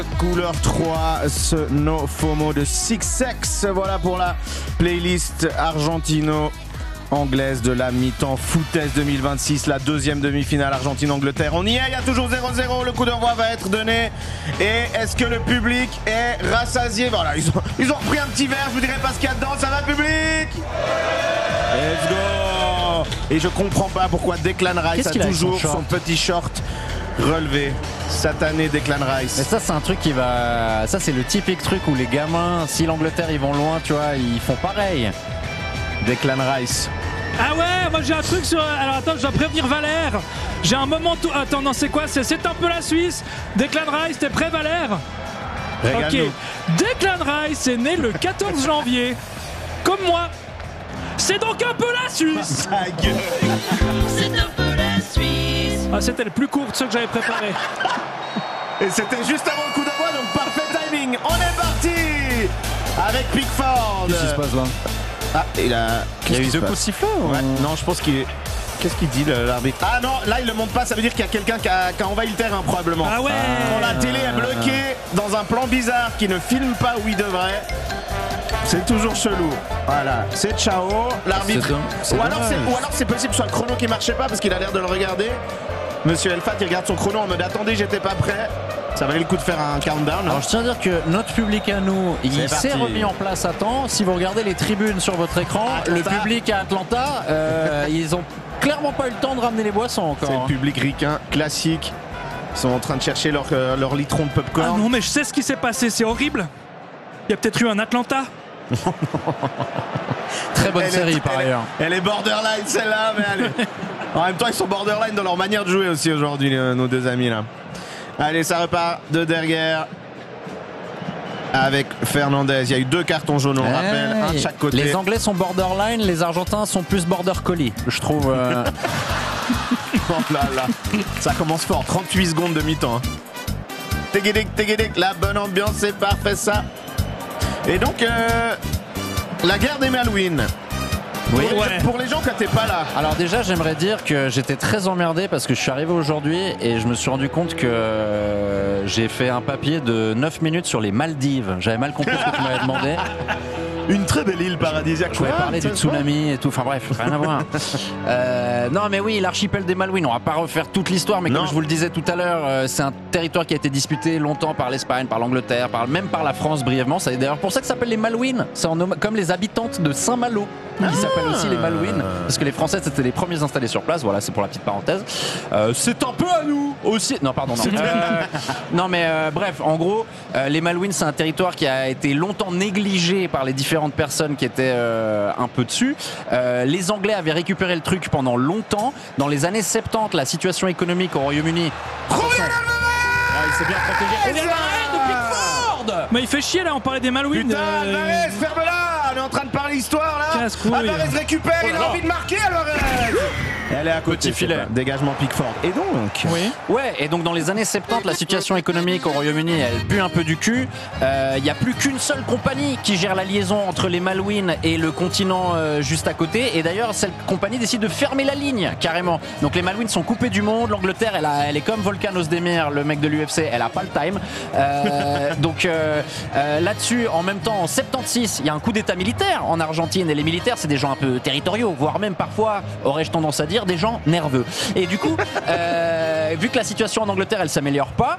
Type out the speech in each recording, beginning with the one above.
Couleur 3, ce No FOMO de 6X. Voilà pour la playlist argentino-anglaise de la mi-temps foutaise 2026, la deuxième demi-finale Argentine-Angleterre. On y est, il y a toujours 0-0, le coup d'envoi va être donné. Et est-ce que le public est rassasié? Voilà, ils ont repris un petit verre, je vous dirai pas ce qu'il y a dedans, ça va public? Let's go! Et je comprends pas pourquoi Declan Rice a toujours son petit short relevé. Satané Declan Rice. Mais ça c'est un truc qui va... Ça c'est le typique truc où les gamins, si l'Angleterre ils vont loin, tu vois, ils font pareil. Declan Rice. Ah ouais, moi j'ai un truc sur... Alors attends, je dois prévenir Valère. J'ai un moment tout... Attends, non, c'est quoi? C'est un peu la Suisse. Declan Rice, t'es prêt Valère? Ok. Declan Rice est né le 14 janvier. Comme moi. C'est donc un peu la Suisse. Ta gueule. C'est un peu la Suisse. Ah, c'était le plus court de ceux que j'avais préparé. Et c'était juste avant le coup d'envoi, donc parfait timing. On est parti avec Pickford. Qu'est-ce qui se passe là? Ah, il a y a eu deux coups de sifflet ou... Ouais. Non, je pense qu'il est... Qu'est-ce qu'il dit l'arbitre? Ah non, là il le montre pas, ça veut dire qu'il y a quelqu'un qui a envahi le terrain probablement. Ah ouais. Quand la télé est bloquée dans un plan bizarre qui ne filme pas où il devrait, c'est toujours chelou. Voilà, c'est ciao, l'arbitre. Ou alors c'est possible que ce soit le chrono qui marchait pas parce qu'il a l'air de le regarder. Monsieur Elfat il regarde son chrono en mode attendez, j'étais pas prêt. Ça valait le coup de faire un countdown. Alors je tiens à dire que notre public à nous, il s'est remis en place à temps. Si vous regardez les tribunes sur votre écran, le public à Atlanta, ils ont clairement pas eu le temps de ramener les boissons encore. C'est le public ricain classique. Ils sont en train de chercher leur litron de popcorn. Ah non, mais je sais ce qui s'est passé, c'est horrible. Il y a peut-être eu un Atlanta. Très bonne série par ailleurs. Elle est borderline celle-là, mais allez. En même temps, ils sont borderline dans leur manière de jouer aussi aujourd'hui, nos deux amis là. Allez, ça repart de derrière avec Fernandez. Il y a eu 2 cartons jaunes, on rappelle, un de chaque côté. Les Anglais sont borderline, les Argentins sont plus border collie, je trouve. Oh là là, ça commence fort. 38 secondes de mi-temps. Hein. Téguédic, la bonne ambiance, c'est parfait ça. Et donc, la guerre des Malouines. Oui. Pour les gens quand t'es pas là. Alors déjà j'aimerais dire que j'étais très emmerdé parce que je suis arrivé aujourd'hui et je me suis rendu compte que j'ai fait un papier de 9 minutes sur les Maldives. J'avais mal compris ce que tu m'avais demandé. Une très belle île paradisiaque. Je voulais parler du tsunami et tout, enfin bref, rien à voir. Non mais oui, l'archipel des Malouines, on va pas refaire toute l'histoire, mais comme je vous le disais tout à l'heure, c'est un territoire qui a été disputé longtemps par l'Espagne, par l'Angleterre, même par la France brièvement. C'est d'ailleurs pour ça que ça s'appelle les Malouines, c'est comme les habitantes de Saint-Malo. Qui s'appellent aussi les Malouines, parce que les Français c'était les premiers installés sur place. Voilà, c'est pour la petite parenthèse. C'est un peu à nous aussi. Non, pardon, non. Non, mais bref, en gros, les Malouines, c'est un territoire qui a été longtemps négligé par les différentes personnes qui étaient un peu dessus. Les Anglais avaient récupéré le truc pendant longtemps. Dans les années 70, la situation économique au Royaume-Uni. Il s'est bien protégé. Mais il fait chier là, on parlait des Malouines. Putain, Alvarez, ferme-la! On est en train de parler histoire là! Alvarez récupère, il a envie de marquer, Alvarez! Elle est à côté, petit filet. Dégagement Pickford. Et donc Ouais, et donc dans les années 70, la situation économique au Royaume-Uni, elle pue un peu du cul. Il n'y a plus qu'une seule compagnie qui gère la liaison entre les Malouines et le continent juste à côté. Et d'ailleurs, cette compagnie décide de fermer la ligne, carrément. Donc les Malouines sont coupées du monde. L'Angleterre, elle est comme Volkan Ozdemir, le mec de l'UFC, elle a pas le time. Donc là-dessus, en même temps, en 76, il y a un coup d'état militaire en Argentine. Et les militaires, c'est des gens un peu territoriaux, voire même parfois, aurais-je tendance à dire, des gens nerveux. Et du coup, vu que la situation en Angleterre elle s'améliore pas,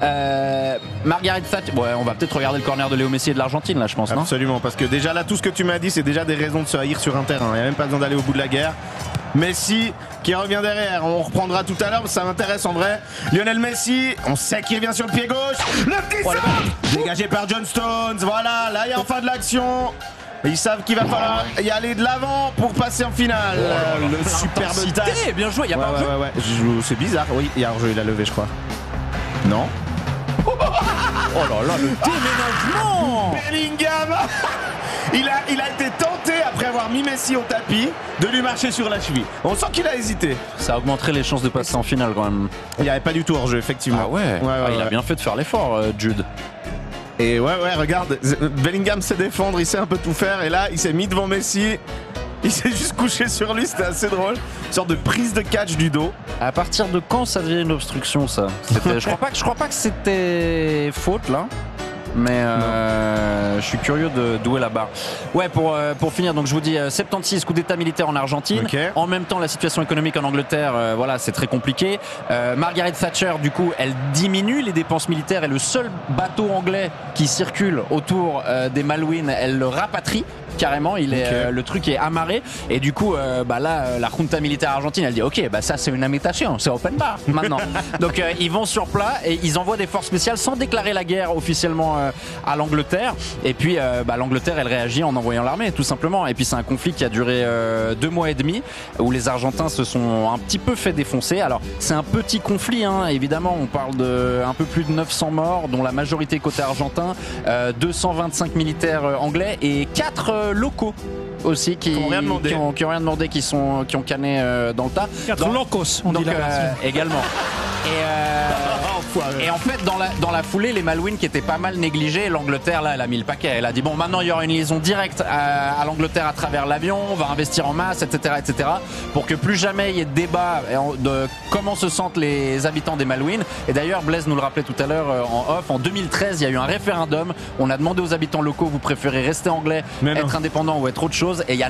Margaret Thatcher, ouais, on va peut-être regarder le corner de Léo Messi et de l'Argentine là, je pense. Absolument, parce que déjà là tout ce que tu m'as dit c'est déjà des raisons de se haïr sur un terrain, il n'y a même pas besoin d'aller au bout de la guerre. Messi qui revient derrière, on reprendra tout à l'heure, ça m'intéresse en vrai. Lionel Messi, on sait qu'il revient sur le pied gauche, le petit centre dégagé par John Stones, voilà, là il y a enfin de l'action. Ils savent qu'il va falloir y aller de l'avant pour passer en finale. Le superbe tacle. Bien joué, il y a pas un jeu. C'est bizarre, oui, il y a un jeu, il a levé je crois. Non. Oh là là, le déménagement. Bellingham. Il a été tenté, après avoir mis Messi au tapis, de lui marcher sur la cheville. On sent qu'il a hésité. Ça augmenterait les chances de passer en finale quand même. Il n'y avait pas du tout hors-jeu, effectivement. Ah ouais, il a bien fait de faire l'effort, Jude. Et ouais, regarde, Bellingham sait défendre, il sait un peu tout faire. Et là, il s'est mis devant Messi. Il s'est juste couché sur lui, c'était assez drôle. Une sorte de prise de catch du dos. À partir de quand ça devient une obstruction, ça? Je crois pas que c'était faute là. Mais je suis curieux d'où est la barre. Ouais, pour finir, donc je vous dis 76 coup d'état militaire en Argentine. Okay. En même temps, la situation économique en Angleterre, voilà, c'est très compliqué. Margaret Thatcher, du coup, elle diminue les dépenses militaires et le seul bateau anglais qui circule autour des Malouines, elle le rapatrie. Carrément, le truc est amarré et du coup, là, la junta militaire argentine, elle dit ok, ça c'est une invitation, c'est open bar maintenant. Donc ils vont sur plat et ils envoient des forces spéciales sans déclarer la guerre officiellement à l'Angleterre. Et puis l'Angleterre, elle réagit en envoyant l'armée, tout simplement. Et puis c'est un conflit qui a duré 2 mois et demi où les Argentins se sont un petit peu fait défoncer. Alors c'est un petit conflit, hein, évidemment. On parle de un peu plus de 900 morts, dont la majorité côté argentin, 225 militaires anglais et 4 locaux aussi qui ont rien demandé, qui ont canné dans le tas. 4 locos, on dit là. Également. Et en fait, dans la foulée, les Malouines qui étaient pas mal négligées, l'Angleterre, là, elle a mis le paquet. Elle a dit, bon, maintenant, il y aura une liaison directe à l'Angleterre à travers l'avion, on va investir en masse, etc., pour que plus jamais il y ait de débat de comment se sentent les habitants des Malouines. Et d'ailleurs, Blaise nous le rappelait tout à l'heure en off, en 2013, il y a eu un référendum. On a demandé aux habitants locaux, vous préférez rester anglais, être indépendant ou être autre chose. Et il y a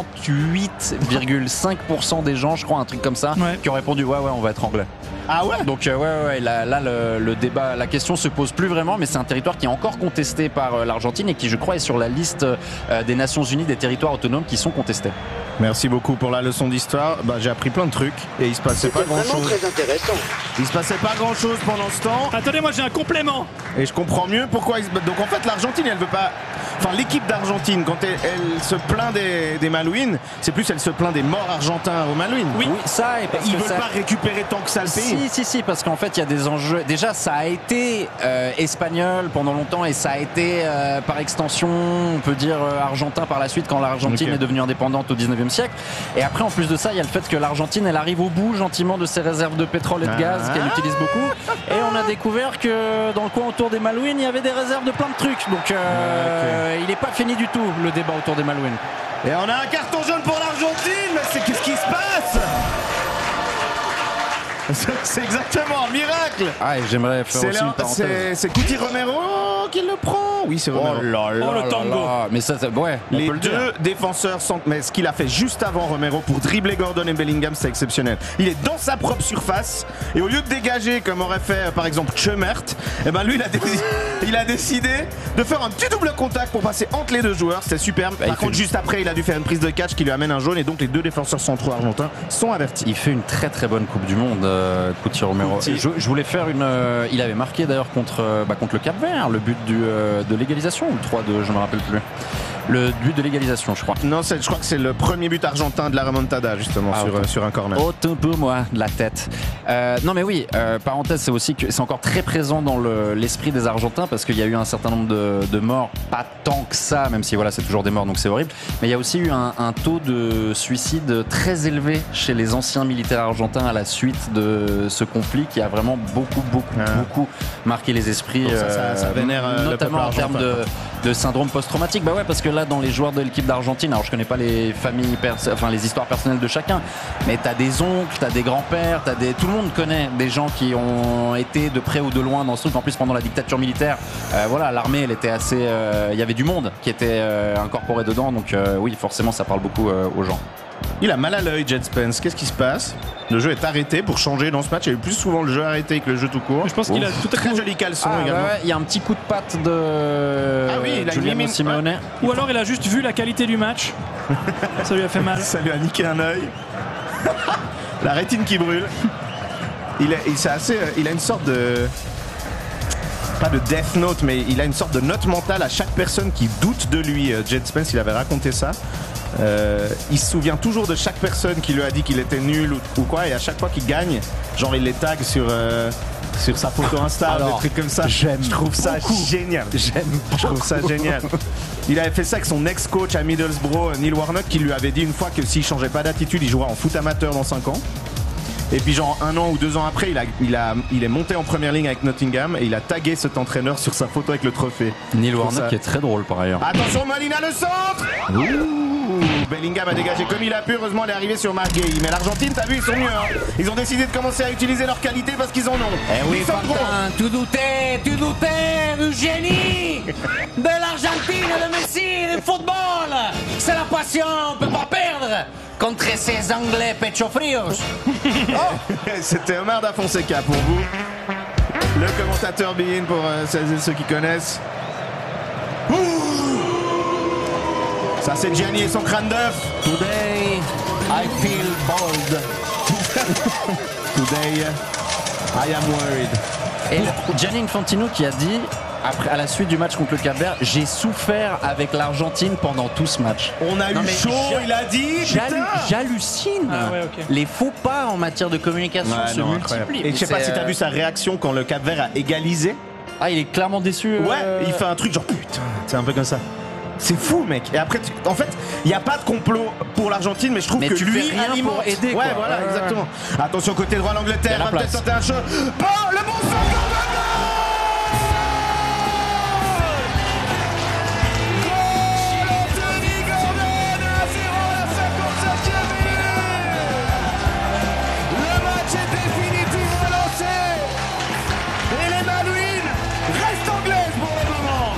98,5% des gens, je crois, un truc comme ça, qui ont répondu, ouais, on va être anglais. Ah ouais? Donc là le débat, la question se pose plus vraiment, mais c'est un territoire qui est encore contesté par l'Argentine et qui, je crois, est sur la liste des Nations Unies des territoires autonomes qui sont contestés. Merci beaucoup pour la leçon d'histoire. J'ai appris plein de trucs et il se passait pas grand chose. Très intéressant. Il se passait pas grand chose pendant ce temps. Attendez, moi j'ai un complément. Et je comprends mieux pourquoi donc en fait l'Argentine, elle veut pas. Enfin, l'équipe d'Argentine, quand elle se plaint des Malouines, c'est plus elle se plaint des morts argentins aux Malouines. Oui, ça, et parce ils que veulent pas récupérer tant que ça le pays. Si, parce qu'en fait il y a des enjeux. Déjà, ça a été espagnol pendant longtemps et ça a été par extension, on peut dire argentin par la suite quand l'Argentine est devenue indépendante au 19e siècle. Et après, en plus de ça, il y a le fait que l'Argentine, elle arrive au bout gentiment de ses réserves de pétrole et de gaz qu'elle utilise beaucoup. Et on a découvert que dans le coin autour des Malouines, il y avait des réserves de plein de trucs. Donc il n'est pas fini du tout, le débat autour des Malouines. Et on a un carton jaune pour l'Argentine. Mais qu'est-ce qui se passe? C'est exactement un miracle. Ah, et j'aimerais faire aussi une parenthèse. C'est Cuti Romero qui le prend. Oui, c'est Romero. Oh là là, le tango. Mais ça, ouais, on les peut le dire. deux défenseurs sont. Mais ce qu'il a fait juste avant Romero pour dribbler Gordon et Bellingham, c'est exceptionnel. Il est dans sa propre surface et au lieu de dégager comme aurait fait par exemple Chemert, lui il a décidé de faire un petit double contact pour passer entre les deux joueurs. C'était superbe. Par contre, juste après, il a dû faire une prise de catch qui lui amène un jaune et donc les deux défenseurs centraux argentins sont avertis. Il fait une très très bonne Coupe du Monde, Cuti Romero. Je voulais faire il avait marqué d'ailleurs contre le Cap-Vert, le but de l'égalisation ou le 3-2, je me rappelle plus. Le but de l'égalisation, je crois. Non, je crois que c'est le premier but argentin de la remontada, justement, sur un corner. Autant pour moi, de la tête. Non, mais oui, parenthèse, c'est aussi que c'est encore très présent dans l'esprit des Argentins parce qu'il y a eu un certain nombre de morts, pas tant que ça, même si voilà, c'est toujours des morts, donc c'est horrible. Mais il y a aussi eu un taux de suicide très élevé chez les anciens militaires argentins à la suite de ce conflit qui a vraiment beaucoup marqué les esprits, ça vénère notamment en termes de syndrome post-traumatique. Bah ouais, parce que là, dans les joueurs de l'équipe d'Argentine, alors je connais pas les familles, les histoires personnelles de chacun, mais t'as des oncles, t'as des grands-pères, tout le monde connaît des gens qui ont été de près ou de loin dans ce truc. En plus, pendant la dictature militaire, l'armée, elle était assez, il y avait du monde qui était incorporé dedans, donc oui, forcément, ça parle beaucoup aux gens. Il a mal à l'œil, Jet Spence. Qu'est-ce qui se passe? Le jeu est arrêté pour changer dans ce match. Il y a eu plus souvent le jeu arrêté que le jeu tout court. Je pense qu'il a tout à très joli caleçon également. Ouais, il y a un petit coup de patte de Giuliano Simeone. Ou alors il a juste vu la qualité du match. Ça lui a fait mal. Ça lui a niqué un œil. La rétine qui brûle. Il a une sorte de... Pas de death note, mais il a une sorte de note mentale à chaque personne qui doute de lui. Jet Spence, il avait raconté ça. Il se souvient toujours de chaque personne qui lui a dit qu'il était nul ou quoi, et à chaque fois qu'il gagne, genre il les tag sur sa photo Insta, des trucs comme ça. Je trouve ça génial. Je trouve ça génial. Il avait fait ça avec son ex-coach à Middlesbrough, Neil Warnock, qui lui avait dit une fois que s'il changeait pas d'attitude, il jouera en foot amateur dans 5 ans. Et puis genre 1 an ou 2 ans après, il est monté en première ligne avec Nottingham et il a tagué cet entraîneur sur sa photo avec le trophée. Neil Pour Warnock ça. qui est très drôle par ailleurs. Attention, Molina le centre. Ouh, Bellingham a dégagé comme il a pu. Heureusement, elle est arrivée sur Marc Guehi. Mais l'Argentine, t'as vu, ils sont mieux. Hein. Ils ont décidé de commencer à utiliser leur qualité parce qu'ils en ont. Eh oui, Lisandro. Quentin, tu doutais du génie de l'Argentine, de Messi, du football. C'est la passion, on peut pas perdre contre ces Anglais pecho frios. C'était Omar da Fonseca pour vous. Le commentateur Bein pour celles et ceux qui connaissent. Ouh. Ça c'est Gianni et son crâne d'œuf. Today, I feel bold. Today, I am worried. Et Gianni Infantino qui a dit, après, à la suite du match contre le Cap-Vert, j'ai souffert avec l'Argentine pendant tout ce match. On a Non, eu mais chaud, il a dit. putain. J'hallucine. Ah ouais, ok. Les faux pas en matière de communication Ouais, se non, multiplient. incroyable. Et je sais pas si t'as vu sa réaction quand le Cap-Vert a égalisé. Ah, il est clairement déçu. Ouais, il fait un truc genre putain, c'est un peu comme ça. C'est fou, mec. Et après, en fait, il n'y a pas de complot pour l'Argentine, mais je trouve Mais que tu lui fais rien alimente. pour aider, ouais, quoi. voilà, Ouais, exactement. Attention, côté droit, Il y l'Angleterre a la va peut-être place. tenter un show. Bon, le bon sang, Anthony Gordon à 0 à la 55e minute. Le match est définitivement lancé. Et les Malouines restent anglaises pour le moment.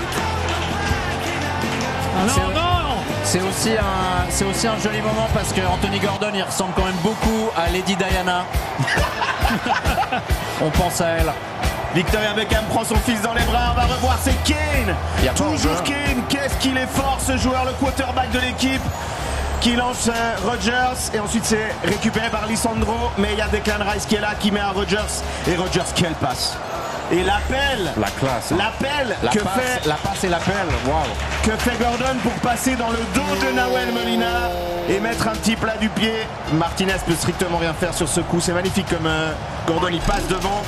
Ah non, non. C'est aussi un joli moment parce que Anthony Gordon il ressemble quand même beaucoup à Lady Diana. On pense à elle. Victoria Beckham prend son fils dans les bras, on va revoir, c'est Kane. Y a pas Toujours encore. Kane, qu'est-ce qu'il est fort ce joueur, le quarterback de l'équipe qui lance Rodgers et ensuite c'est récupéré par Lisandro, mais il y a Declan Rice qui est là, qui met à Rodgers et Rodgers quelle passe. Et l'appel, La classe. l'appel que fait La passe et l'appel. Waouh. que fait Gordon pour passer dans le dos de Nahuel Molina et mettre un petit plat du pied. Martinez peut strictement rien faire sur ce coup, c'est magnifique comme Gordon il passe devant.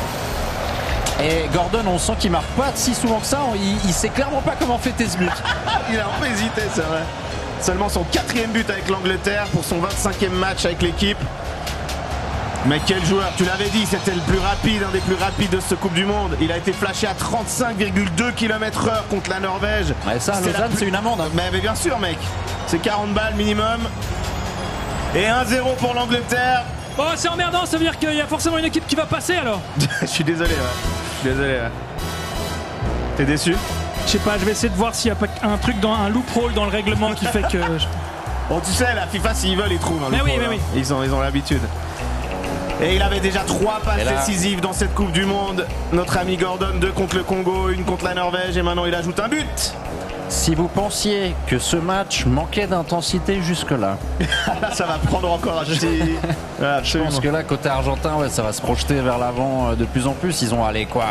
Et Gordon, on sent qu'il marque pas si souvent que ça. Il sait clairement pas comment fêter ce but. Il a un peu hésité, c'est vrai. Seulement son 4e but avec l'Angleterre pour son 25e match avec l'équipe. Mais quel joueur, tu l'avais dit, c'était le plus rapide, un des plus rapides de cette Coupe du Monde. Il a été flashé à 35,2 km/h contre la Norvège. Ouais, ça, à C'était la Lausanne, plus- c'est une amende. Hein. Mais bien sûr, mec. C'est 40 balles minimum. Et 1-0 pour l'Angleterre. Oh, c'est emmerdant, ça veut dire qu'il y a forcément une équipe qui va passer alors. Je suis désolé, ouais. Je suis désolé, ouais. T'es déçu? Je sais pas, je vais essayer de voir s'il y a pas un truc dans un loophole dans le règlement qui fait que. Bon, tu sais, la FIFA, s'ils veulent, ils trouvent. Hein, Mais le oui, pro, mais là. oui. Ils ont l'habitude. Et il avait déjà 3 passes Et là- décisives dans cette Coupe du Monde. Notre ami Gordon, 2 contre le Congo, 1 contre la Norvège, et maintenant il ajoute un but. Si vous pensiez que ce match manquait d'intensité jusque-là, Là, ça va prendre encore un petit. Voilà, je pense que là, côté argentin, ouais, ça va se projeter vers l'avant de plus en plus. Ils ont allé quoi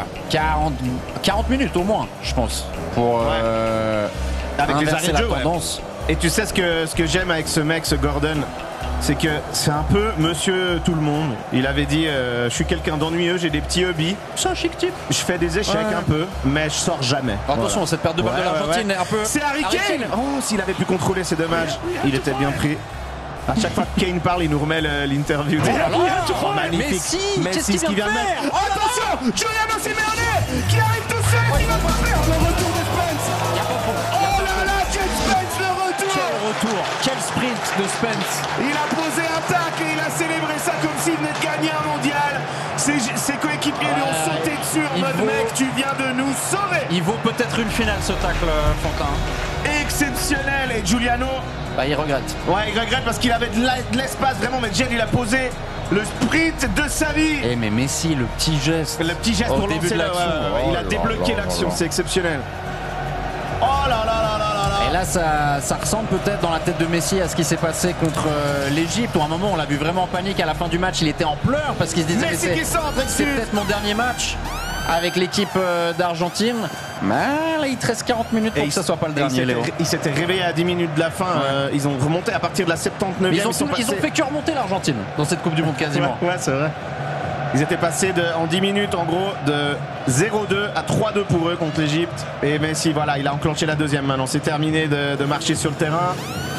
40 minutes au moins, je pense, pour Avec les inverser arrêts de la jeu, ouais. tendance. Et tu sais ce que j'aime avec ce mec, ce Gordon, c'est que c'est un peu monsieur tout le monde. Il avait dit je suis quelqu'un d'ennuyeux, j'ai des petits hobbies, C'est un chic type. je fais des échecs Ouais. un peu, mais je sors jamais. Attention, Voilà. cette perte de balle Ouais, de l'Argentine ouais, est un peu. C'est Harry Kane. Oh, s'il avait pu contrôler, c'est dommage. Il était bien pris. À chaque fois que Kane parle, il nous remet l'interview. Oh, magnifique. Messi, qu'est-ce Messi, qu'il ce qu'il vient vient de faire mettre. Oh, attention, Giuliano Simeone qui arrive tout seul, qui va pas faire le retour de Spence. Oh là là, quel Spence le retour. Quel sprint de Spence. Il a posé un tac et il a célébré ça comme s'il venait de gagner un mondial. Ses coéquipiers lui ont sauté dessus en il mode vaut- mec, tu viens de nous sauver. Il vaut peut-être une finale ce tacle, Fantin. Exceptionnel. Et Giuliano, Bah, il regrette. ouais, il regrette parce qu'il avait de l'espace vraiment, mais Jen il a posé le sprint de sa vie. Eh, mais Messi, le petit geste. Le petit geste au pour début lancer de l'action. il a débloqué l'action, c'est exceptionnel. Oh là là là là là Et là. là, ça ressemble peut-être dans la tête de Messi à ce qui s'est passé contre l'Égypte, où à un moment, on l'a vu vraiment en panique. À la fin du match, il était en pleurs parce qu'il se disait Messi mais qui centre, c'est excuse. peut-être mon dernier match avec l'équipe d'Argentine. Mais là, il te reste 40 minutes pour que ça soit pas le dernier, Léo. Il s'était réveillé à 10 minutes de la fin. Ils ont remonté à partir de la 79e. Ils ont fait que remonter l'Argentine dans cette Coupe du Monde quasiment. Ouais, c'est vrai. Ils étaient passés en 10 minutes en gros de 0-2 à 3-2 pour eux contre l'Égypte. Et Messi, voilà, il a enclenché la deuxième maintenant. C'est terminé de marcher sur le terrain.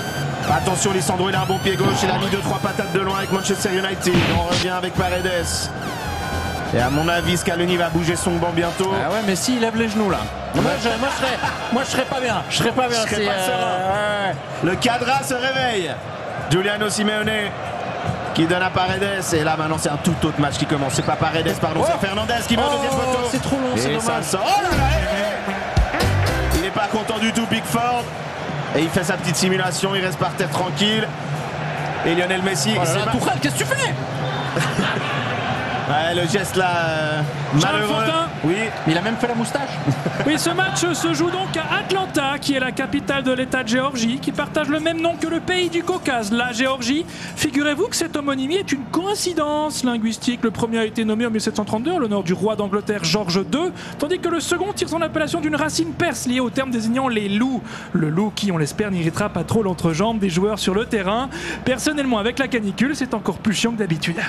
Attention, Lisandro, il a un bon pied gauche. Il a mis 2-3 patates de loin avec Manchester United. On revient avec Paredes. Et à mon avis, Scaloni va bouger son banc bientôt. Ah ouais, mais si, il lève les genoux là. Moi, je serais pas bien. Je serais pas bien. Je serais pas serein. Le cadra se réveille. Giuliano Simeone qui donne à Paredes. Et là, maintenant, c'est un tout autre match qui commence. C'est pas Paredes, pardon, c'est Fernandez qui va au deuxième poteau. C'est trop long, c'est Et ça dommage. sort. Oh là là, il est pas content du tout, Pickford. Et il fait sa petite simulation. Il reste par terre tranquille. Et Lionel Messi. Oh là c'est là, Tourelle, qu'est-ce que tu fais? Ouais, le geste là, malheureux. Fontaine. Oui. Il a même fait la moustache. Oui, ce match se joue donc à Atlanta, qui est la capitale de l'État de Géorgie, qui partage le même nom que le pays du Caucase, la Géorgie. Figurez-vous que cette homonymie est une coïncidence linguistique. Le premier a été nommé en 1732 en l'honneur du roi d'Angleterre George II, tandis que le second tire son appellation d'une racine perse liée au terme désignant les loups. Le loup qui, on l'espère, n'irritera pas trop l'entrejambe des joueurs sur le terrain. Personnellement, avec la canicule, c'est encore plus chiant que d'habitude.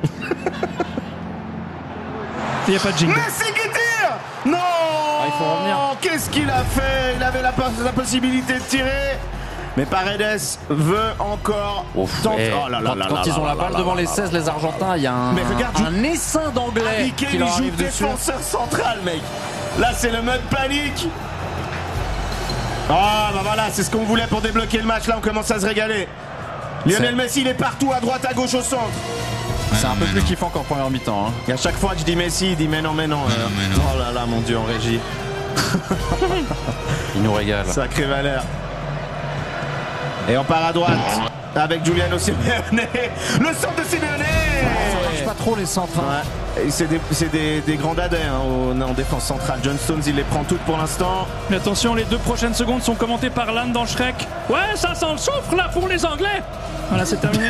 Il n'y a pas de jingle. Messi qui tire. Non. il faut revenir. Qu'est-ce qu'il a fait? Il avait la possibilité de tirer. Mais Paredes veut encore tenter. Oh là là là Quand là ils là ont la là balle là devant là les là 16, les Argentins, il y a Mais regarde, un essaim d'anglais Piqué, qui il leur joue arrive dessus. défenseur central, mec. Là, c'est le mode panique. Ah, bah voilà, c'est ce qu'on voulait pour débloquer le match. Là, on commence à se régaler. Lionel Messi, il est partout, à droite, à gauche, au centre. C'est un peu plus kiffant qu'en première mi-temps. Hein. Et à chaque fois que je dis Messi, il dit mais non, mais non. Oh là là, mon Dieu, en régie. Il nous régale. Sacré Valère. Et on part à droite avec Giuliano Simeone. Le centre de Simeone. Ça marche pas trop les centres. Hein. Ouais. Et c'est des grands dadais en défense centrale. John Stones, il les prend toutes pour l'instant. Mais attention, les 2 prochaines secondes sont commentées par Lan dans Shrek. Ouais, ça sent le soufre là pour les Anglais. Voilà, c'est terminé.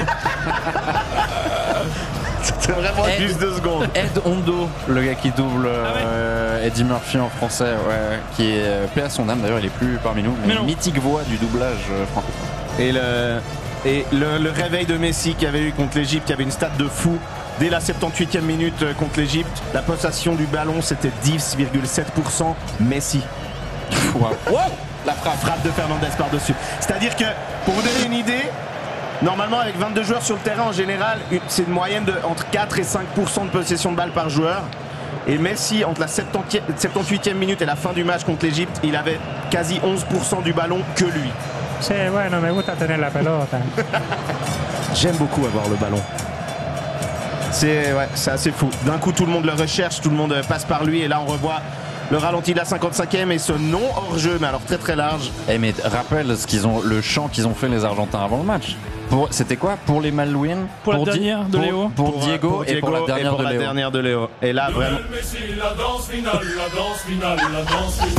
C'était vraiment juste 2 secondes. Ed Hondo, le gars qui double Eddie Murphy en français, ouais, qui est paix à son âme d'ailleurs, il est plus parmi nous, mais une mythique voix du doublage francophone. Et le réveil de Messi qu'il y avait eu contre l'Égypte, qui avait une stat de fou. Dès la 78e minute contre l'Égypte, la possession du ballon c'était 10,7% Messi. Wow. La frappe de Fernandez par-dessus. C'est-à-dire que, pour vous donner une idée, normalement avec 22 joueurs sur le terrain en général, c'est une moyenne de entre 4 et 5% de possession de balle par joueur. Et Messi, entre la 78e minute et la fin du match contre l'Égypte, il avait quasi 11% du ballon que lui. C'est bueno, me gusta tener la pelota. J'aime beaucoup avoir le ballon. C'est assez fou. D'un coup, tout le monde le recherche, tout le monde passe par lui. Et là, on revoit le ralenti de la 55e et ce non hors-jeu, mais alors très très large. Mais rappelle le chant qu'ils ont fait les Argentins avant le match. C'était quoi? Pour les Malouines? Pour la dernière de Léo. Pour Diego et pour la dernière de Léo. Et là, vraiment. Messi, la danse finale, la danse finale, la danse finale.